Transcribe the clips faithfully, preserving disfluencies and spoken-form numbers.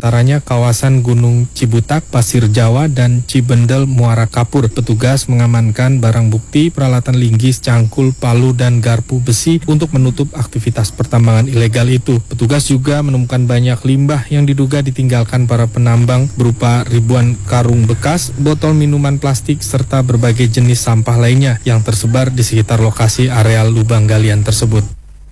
diantaranya kawasan Gunung Cibutak, Pasir Jawa, dan Cibendel, Muara Kapur. Petugas mengamankan barang bukti, peralatan linggis, cangkul, palu, dan garpu besi untuk menutup aktivitas pertambangan ilegal itu. Petugas juga menemukan banyak limbah yang diduga ditinggalkan para penambang berupa ribuan karung bekas, botol minuman plastik, serta berbagai jenis sampah lainnya yang tersebar di sekitar lokasi areal lubang galian tersebut.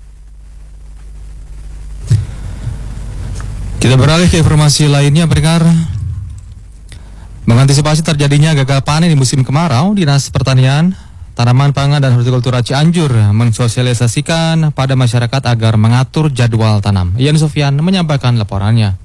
Kita beralih ke informasi lainnya, pendengar. Mengantisipasi terjadinya gagal panen di musim kemarau, Dinas Pertanian, Tanaman Pangan dan Hortikultura Cianjur mensosialisasikan pada masyarakat agar mengatur jadwal tanam. Ian Sofyan menyampaikan laporannya.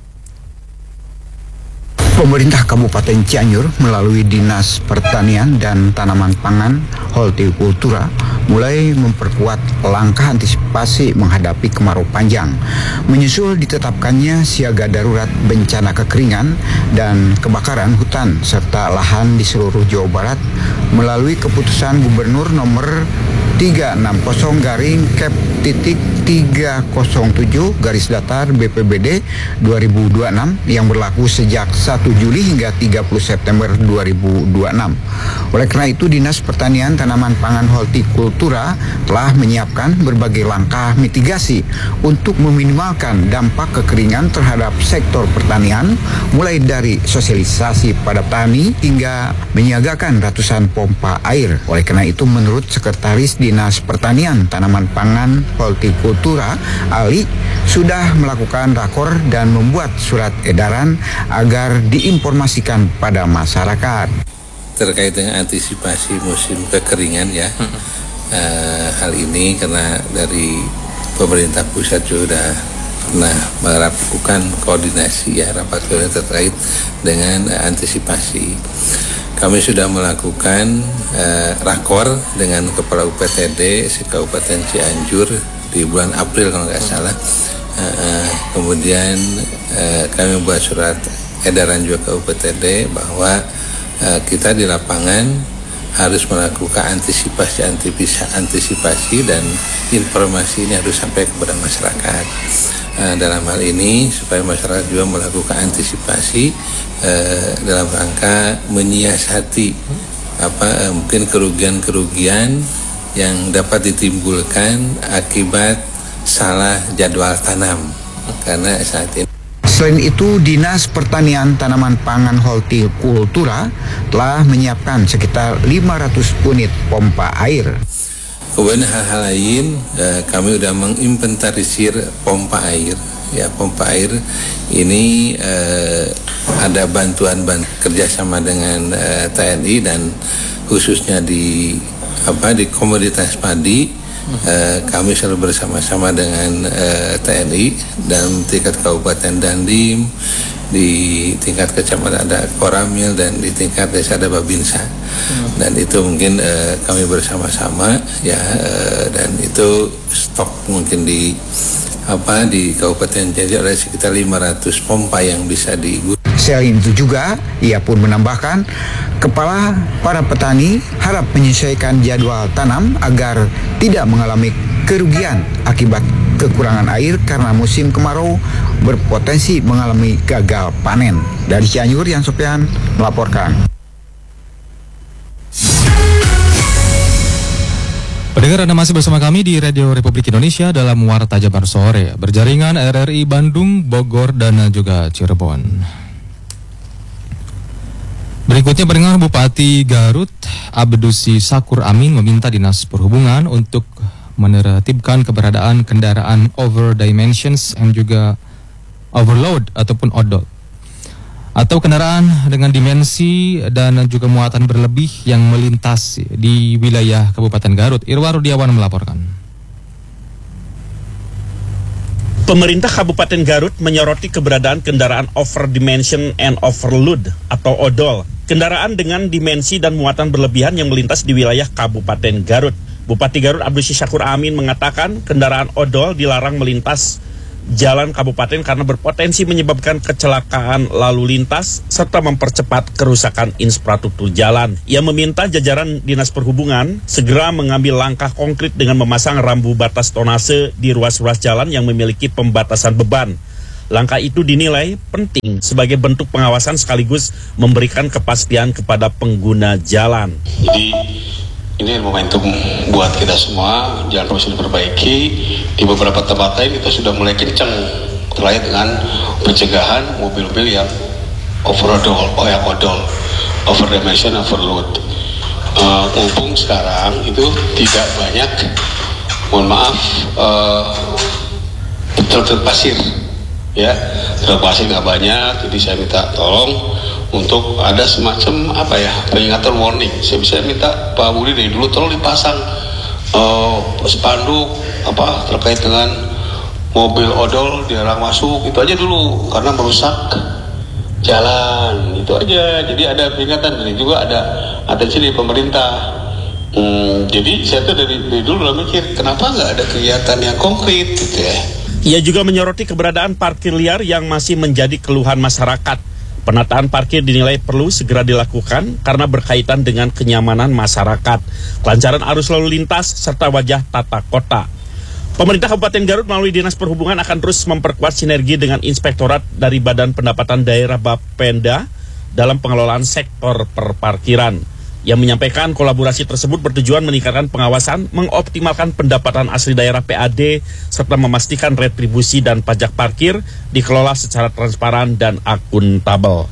Pemerintah Kabupaten Cianjur melalui Dinas Pertanian dan Tanaman Pangan Hortikultura mulai memperkuat langkah antisipasi menghadapi kemarau panjang. Menyusul ditetapkannya siaga darurat bencana kekeringan dan kebakaran hutan serta lahan di seluruh Jawa Barat melalui keputusan Gubernur nomor tiga enam nol garing Kep titik tiga nol tujuh garis datar B P B D dua ribu dua puluh enam yang berlaku sejak satu Juli hingga tiga puluh September dua ribu dua puluh enam. Oleh karena itu, Dinas Pertanian Tanaman Pangan Hortikultura telah menyiapkan berbagai langkah mitigasi untuk meminimalkan dampak kekeringan terhadap sektor pertanian, mulai dari sosialisasi pada petani hingga menyiagakan ratusan pompa air. Oleh karena itu, menurut Sekretaris Dinas Pertanian Tanaman Pangan Hortikultura, Ali, sudah melakukan rakor dan membuat surat edaran agar diinformasikan pada masyarakat. Terkait dengan antisipasi musim kekeringan ya, hmm. uh, hal ini karena dari pemerintah pusat sudah pernah melakukan koordinasi ya, rapat koordinasi terkait dengan uh, antisipasi. Kami sudah melakukan uh, rakor dengan Kepala U P T D Kabupaten Cianjur di bulan April kalau nggak salah. Uh, uh, kemudian uh, kami membuat surat edaran juga ke U P T D bahwa uh, kita di lapangan harus melakukan antisipasi antisipasi antisipasi dan informasi ini harus sampai kepada masyarakat. Uh, dalam hal ini supaya masyarakat juga melakukan antisipasi uh, dalam rangka menyiasati apa uh, mungkin kerugian-kerugian yang dapat ditimbulkan akibat salah jadwal tanam karena saat ini. Selain itu, Dinas Pertanian Tanaman Pangan Hortikultura telah menyiapkan sekitar lima ratus unit pompa air. Kemudian hal-hal lain, eh, kami sudah menginventarisir pompa air. Ya, pompa air ini eh, ada bantuan-bantuan kerjasama dengan eh, T N I dan khususnya di apa di komoditas padi. Uh, kami selalu bersama-sama dengan uh, T N I dan tingkat kabupaten Dandim, di tingkat kecamatan ada Koramil dan di tingkat desa ada Babinsa. Hmm. Dan itu mungkin uh, kami bersama-sama ya uh, dan itu stok mungkin di apa di Kabupaten Cianjur ada sekitar lima ratus pompa yang bisa digunakan. Selain itu juga, ia pun menambahkan, kepala para petani harap menyesuaikan jadwal tanam agar tidak mengalami kerugian akibat kekurangan air karena musim kemarau berpotensi mengalami gagal panen. Dari Cianjur, Yan Sofyan melaporkan. Pendengar, Anda masih bersama kami di Radio Republik Indonesia dalam Warta Jabar Sore, berjaringan R R I Bandung, Bogor, dan juga Cirebon. Berikutnya, pendengar, Bupati Garut Abdusi Sakur Amin meminta Dinas Perhubungan untuk menertibkan keberadaan kendaraan over dimensions and juga overload ataupun odol, atau kendaraan dengan dimensi dan juga muatan berlebih yang melintas di wilayah Kabupaten Garut. Irwa Rudiawan melaporkan. Pemerintah Kabupaten Garut menyoroti keberadaan kendaraan over dimension and overload atau odol, kendaraan dengan dimensi dan muatan berlebihan yang melintas di wilayah Kabupaten Garut. Bupati Garut Abdusi Sakur Amin mengatakan kendaraan odol dilarang melintas jalan kabupaten karena berpotensi menyebabkan kecelakaan lalu lintas serta mempercepat kerusakan infrastruktur jalan. Ia meminta jajaran Dinas Perhubungan segera mengambil langkah konkret dengan memasang rambu batas tonase di ruas-ruas jalan yang memiliki pembatasan beban. Langkah itu dinilai penting sebagai bentuk pengawasan sekaligus memberikan kepastian kepada pengguna jalan. Jadi ini momentum buat kita semua, jalan terus diperbaiki. Di beberapa tempat lain kita sudah mulai kencang terkait dengan pencegahan mobil-mobil yang overodol, oh yang odol, overdimension, overload. Uh, mumpung sekarang itu tidak banyak, mohon maaf, uh, truk pasir, ya, truk pasir nggak banyak, jadi saya minta tolong untuk ada semacam apa ya, peringatan warning. Saya bisa minta Pak Budi dari dulu tolong dipasang uh, spanduk apa terkait dengan mobil odol dilarang masuk, itu aja dulu karena merusak jalan, itu aja. Jadi ada peringatan, dan juga ada atensi dari pemerintah. Hmm, jadi saya tuh dari, dari dulu udah mikir kenapa nggak ada kegiatan yang konkret gitu ya. Ia juga menyoroti keberadaan parkir liar yang masih menjadi keluhan masyarakat. Penataan parkir dinilai perlu segera dilakukan karena berkaitan dengan kenyamanan masyarakat, kelancaran arus lalu lintas, serta wajah tata kota. Pemerintah Kabupaten Garut melalui Dinas Perhubungan akan terus memperkuat sinergi dengan Inspektorat dari Badan Pendapatan Daerah Bapenda dalam pengelolaan sektor perparkiran. Yang menyampaikan kolaborasi tersebut bertujuan meningkatkan pengawasan, mengoptimalkan pendapatan asli daerah P A D, serta memastikan retribusi dan pajak parkir dikelola secara transparan dan akuntabel.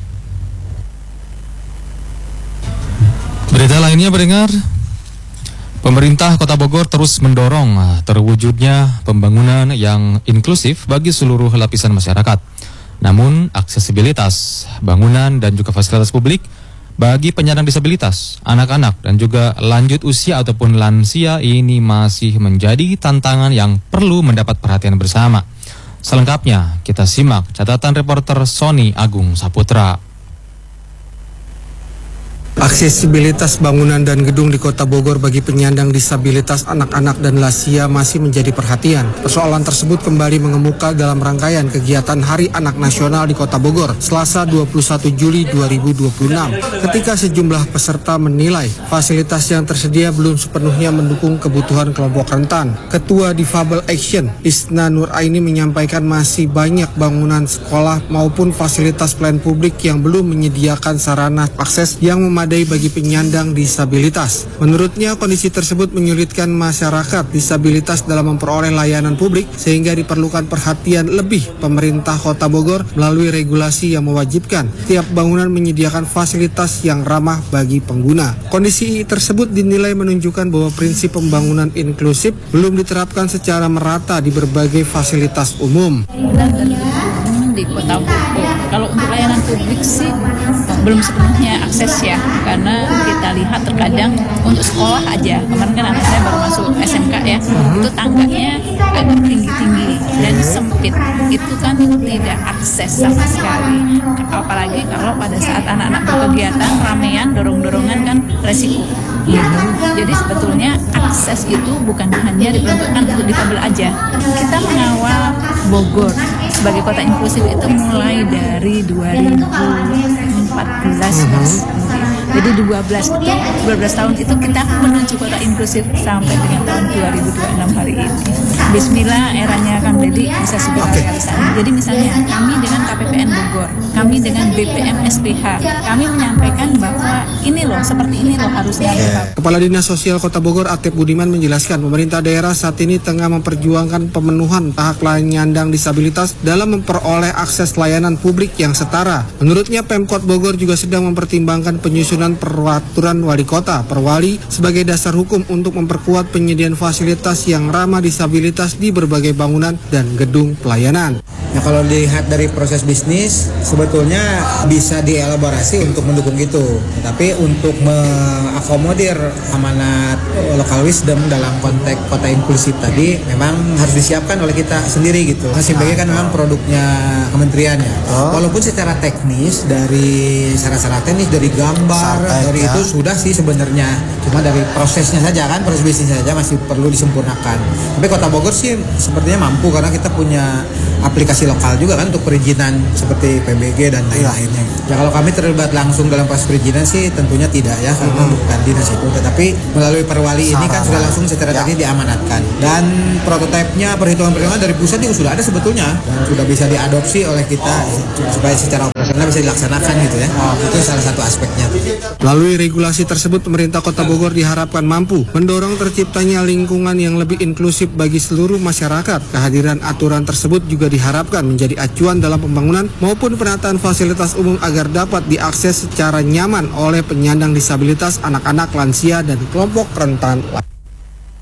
Berita lainnya berdengar. Pemerintah Kota Bogor terus mendorong terwujudnya pembangunan yang inklusif bagi seluruh lapisan masyarakat. Namun, aksesibilitas bangunan dan juga fasilitas publik bagi penyandang disabilitas, anak-anak dan juga lanjut usia ataupun lansia ini masih menjadi tantangan yang perlu mendapat perhatian bersama. Selengkapnya kita simak catatan reporter Sony Agung Saputra. Aksesibilitas bangunan dan gedung di Kota Bogor bagi penyandang disabilitas, anak-anak dan lansia masih menjadi perhatian. Persoalan tersebut kembali mengemuka dalam rangkaian kegiatan Hari Anak Nasional di Kota Bogor, Selasa dua puluh satu Juli dua ribu dua puluh enam, ketika sejumlah peserta menilai fasilitas yang tersedia belum sepenuhnya mendukung kebutuhan kelompok rentan. Ketua Difabel Action, Isna Nur Aini, menyampaikan masih banyak bangunan sekolah maupun fasilitas pelayanan publik yang belum menyediakan sarana akses yang memadai bagi penyandang disabilitas. Menurutnya, kondisi tersebut menyulitkan masyarakat disabilitas dalam memperoleh layanan publik sehingga diperlukan perhatian lebih pemerintah Kota Bogor melalui regulasi yang mewajibkan tiap bangunan menyediakan fasilitas yang ramah bagi pengguna. Kondisi tersebut dinilai menunjukkan bahwa prinsip pembangunan inklusif belum diterapkan secara merata di berbagai fasilitas umum. Di Kota Bogor, kalau untuk layanan publik sih belum sepenuhnya akses ya, karena kita lihat terkadang untuk sekolah aja, kemarin kan anak saya baru masuk S M K ya, itu tangganya agak tinggi-tinggi dan sempit, itu kan tidak akses sama sekali, apalagi kalau pada saat anak-anak berkegiatan ramean, dorong-dorongan kan resiko. Jadi sebetulnya akses itu bukan hanya diperuntukkan untuk difabel aja. Kita mengawal Bogor sebagai kota inklusif itu mulai dari dua ribu empat belas, Mas. Jadi dua belas itu, dua belas tahun itu kita menuju kota inklusif sampai dengan tahun dua ribu dua puluh enam hari ini. Bismillah, eranya Kang Deddy bisa segera realisasi. Jadi misalnya kami dengan K P P N Bogor, kami dengan B P M S P H, kami menyampaikan bahwa ini loh, seperti ini loh harusnya. Kepala Dinas Sosial Kota Bogor Atep Budiman menjelaskan pemerintah daerah saat ini tengah memperjuangkan pemenuhan hak penyandang disabilitas dalam memperoleh akses layanan publik yang setara. Menurutnya Pemkot Bogor juga sedang mempertimbangkan penyusunan peraturan wali kota Perwali sebagai dasar hukum untuk memperkuat penyediaan fasilitas yang ramah disabilitas di berbagai bangunan dan gedung pelayanan. Nah, kalau dilihat dari proses bisnis sebetulnya bisa dielaborasi untuk mendukung itu. Tapi untuk mengakomodir amanat local wisdom dalam konteks kota inklusif tadi memang harus disiapkan oleh kita sendiri gitu. Sebagai kan memang produknya kementerian ya. Oh. Walaupun secara teknis dari secara-secara teknis dari gambar Sampai, dari ya. itu sudah sih sebenarnya. Cuma dari prosesnya saja kan, proses bisnisnya saja masih perlu disempurnakan. Tapi Kota Bogor sih sepertinya mampu karena kita punya aplikasi lokal juga kan untuk perizinan seperti P B G dan lain-lainnya. Ya kalau kami terlibat langsung dalam proses perizinan sih tentunya tidak ya, karena hmm. bukan dinas itu, tetapi melalui perwali ini kan sudah langsung secara tadi ya. diamanatkan. Dan prototipenya perhitungan-perhitungan dari pusat juga sudah ada sebetulnya dan sudah bisa diadopsi oleh kita oh. supaya secara operasional bisa dilaksanakan gitu ya. Oh, itu salah satu aspeknya. Melalui regulasi tersebut, pemerintah Kota Bogor diharapkan mampu mendorong terciptanya lingkungan yang lebih inklusif bagi seluruh masyarakat. Kehadiran aturan tersebut juga diharapkan menjadi acuan dalam pembangunan maupun penataan fasilitas umum agar dapat diakses secara nyaman oleh penyandang disabilitas, anak-anak, lansia, dan kelompok rentan.